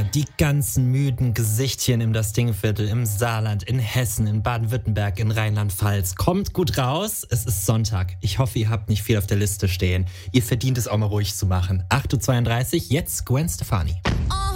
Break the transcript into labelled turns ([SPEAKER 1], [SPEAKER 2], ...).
[SPEAKER 1] die ganzen müden Gesichtchen im Das Dingviertel, im Saarland, in Hessen, in Baden-Württemberg, in Rheinland-Pfalz. Kommt gut raus, es ist Sonntag. Ich hoffe, ihr habt nicht viel auf der Liste stehen. Ihr verdient es auch mal ruhig zu machen. 8.32 Uhr, jetzt Gwen Stefani.